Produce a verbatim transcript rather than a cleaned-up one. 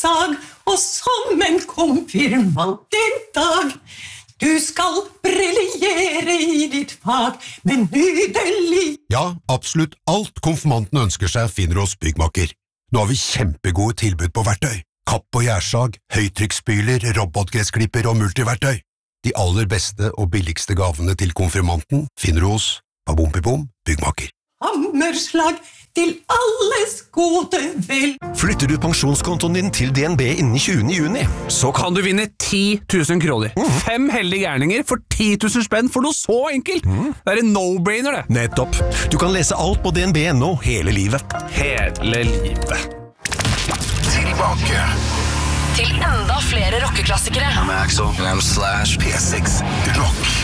sag, og som en konfirmant en dag. Du skal briljere i ditt fag, men nydelig. Ja, absolutt alt konfirmanten ønsker seg finner hos Byggmakker. Nå har vi kjempegode tilbud på verktøy. Kapp og gjærsag, høytrykksspyler, robotgressklipper og multiverktøy. De aller beste og billigste gavene til konfirmanten finner du hos Babompibom Byggmakker. Hammerslag til alles gode vel. Flytter du pensjonskontoen din til D N B innen tjuende juni, så kan du vinne ti tusen kroner. Mm. Fem heldige gjerninger for ti tusen spenn for noe så enkelt. Mm. Det er en no-brainer det. Nettopp. Du kan lese alt på D N B nå hele livet. Hele livet. Tilbake til enda flere rockeklassikere. med Axel, slash P seks Rock.